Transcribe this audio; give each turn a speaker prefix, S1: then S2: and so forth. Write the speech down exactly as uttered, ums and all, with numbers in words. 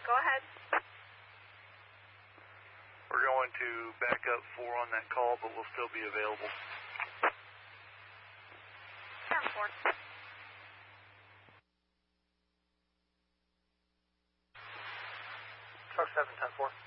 S1: Go ahead.
S2: We're going to back up four on that call, but we'll still be available.
S1: ten four.
S2: Truck seven, ten four.